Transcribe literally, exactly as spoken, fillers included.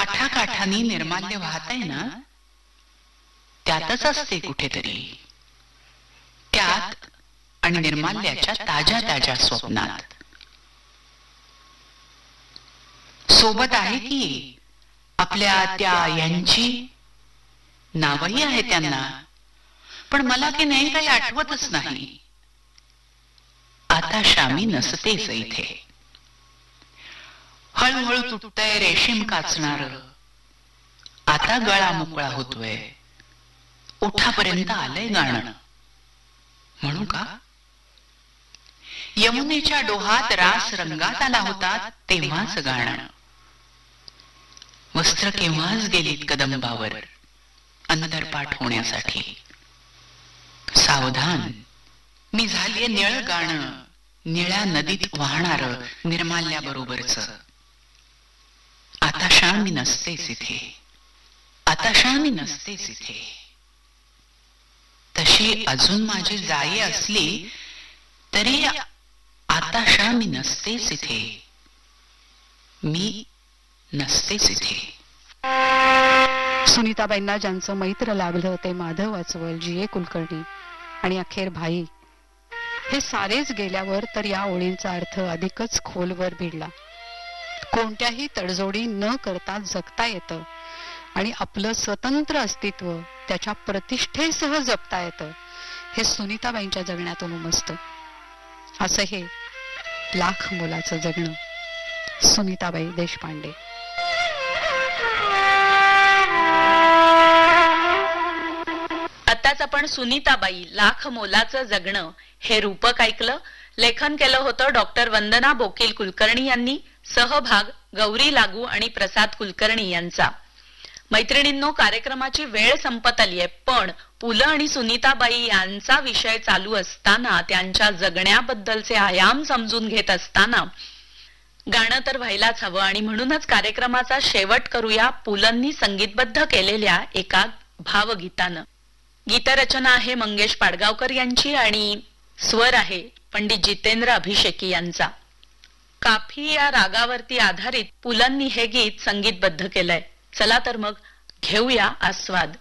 काठाकाठानी निर्माल्य वाहत आहे ना, त्यातच असते कुठेतरी, त्यात आणि निर्माल्याच्या ताज्या ताज्या स्वप्नात. सोबत आहे की आपल्या त्या यांची नावही आहे त्यांना, पण मला की नाही काही आठवतच नाही. आता शामी नसतेच इथे. हळूहळू तुटतंय रेशीम काचणार, आता गळा मोकळा होतोय, ओठापर्यंत आलंय गाणं. म्हणू का? यमुनेच्या डोहात रास रंगात आला होता तेव्हाच गाणं. वस्त्र केव्हाच गेलीत कदंबावर अंतरपाठ होण्यासाठी. सावधान, मी झालीये निळ गाणं, निळ्या नदीत वाहणार निर्माल्याबरोबरच. आता शामी नसतेच इथे, आता शामी नसतेच इथे. तशी अजून माझी जाई असली तरी आता शामी नसतेच इथे, मी नसतेच इथे. सुनीताबाईंना ज्यांचं मैत्र लाभलं ते माधव अस्वल, जी ए कुलकर्णी आणि अखेर भाई, हे सारेच गेल्यावर तर या ओळींचा अर्थ अधिकच खोलवर भिडला. कोणत्याही तडजोडी न करता जगता येतं आणि आपलं स्वतंत्र अस्तित्व त्याच्या प्रतिष्ठेसह जपता येतं, हे सुनीताबाईंच्या जगण्यातून उमजतं. असं हे लाख मोलाचं जगणं. सुनीताबाई देशपांडे. आताच आपण सुनीताबाई लाख मोलाचं जगणं हे रूपक ऐकलं. लेखन केलं होतं डॉक्टर वंदना बोकील कुलकर्णी यांनी. सहभाग गौरी लागू आणि प्रसाद कुलकर्णी यांचा. मैत्रिणींनो, कार्यक्रमाची वेळ संपत आलीये, पण पु ल आणि सुनीताबाई यांचा विषय चालू असताना, त्यांच्या जगण्याबद्दलचे आयाम समजून घेत असताना गाणं तर व्हायलाच हवं. आणि म्हणूनच कार्यक्रमाचा शेवट करूया पुलंनी संगीतबद्ध केलेल्या एका भावगीतानं. गीतरचना आहे मंगेश पाडगावकर यांची आणि स्वर आहे पंडित जितेंद्र अभिषेकी यांचा. काफी या रागावरती आधारित पुलंनी हे गीत संगीतबद्ध केलंय. चला तर मग घेऊया आस्वाद.